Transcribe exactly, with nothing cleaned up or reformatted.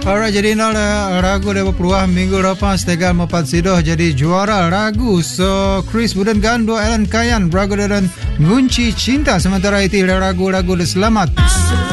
Alright, jadi nak ragu dari peruah minggu depan setegal empat sidoh jadi juara ragu. So Chris Wooden Gando Alan Kayan ragu dan Ngunci Cinta, sementara itu ragu-ragu selamat.